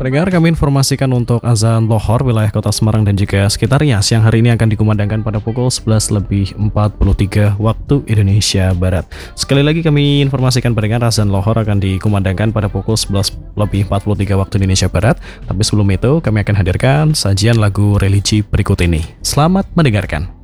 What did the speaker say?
Pendengar, kami informasikan untuk azan lohor wilayah kota Semarang dan juga sekitarnya siang hari ini akan dikumandangkan pada pukul 11:43 waktu Indonesia Barat. Sekali lagi kami informasikan pendengar, azan lohor akan dikumandangkan pada pukul 11:43 waktu Indonesia Barat. Tapi sebelum itu kami akan hadirkan sajian lagu religi berikut ini. Selamat mendengarkan.